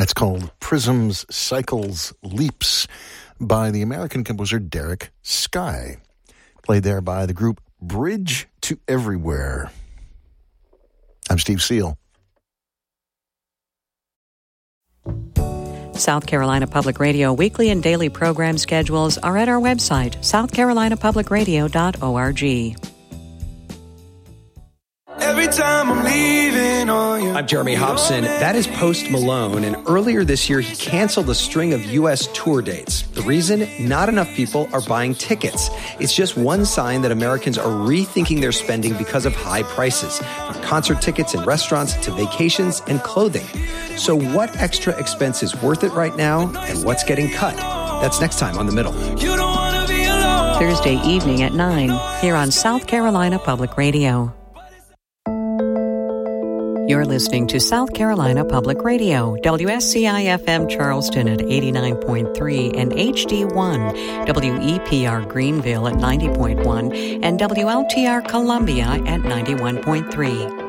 That's called Prisms, Cycles, Leaps by the American composer Derek Sky. Played there by the group Bridge to Everywhere. I'm Steve Seal. South Carolina Public Radio weekly and daily program schedules are at our website, southcarolinapublicradio.org. Every time I'm leaving on you. I'm Jeremy Hobson. That is Post Malone, and earlier this year he canceled a string of U.S. tour dates. The reason? Not enough people are buying tickets. It's just one sign that Americans are rethinking their spending because of high prices, from concert tickets and restaurants to vacations and clothing. So what extra expense is worth it right now, and what's getting cut? That's next time on The Middle. You don't want to be alone. Thursday evening at 9 here on South Carolina Public Radio. You're listening to South Carolina Public Radio, WSCI-FM Charleston at 89.3 and HD1, WEPR Greenville at 90.1, and WLTR Columbia at 91.3.